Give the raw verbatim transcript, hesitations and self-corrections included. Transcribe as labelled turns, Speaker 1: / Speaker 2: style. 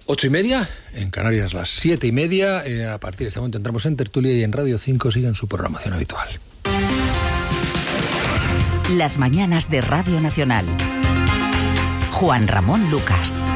Speaker 1: Ocho y media, en Canarias las siete y media. Eh, a partir de este momento entramos en tertulia y en Radio cinco siguen su programación habitual.
Speaker 2: Las mañanas de Radio Nacional. Juan Ramón Lucas.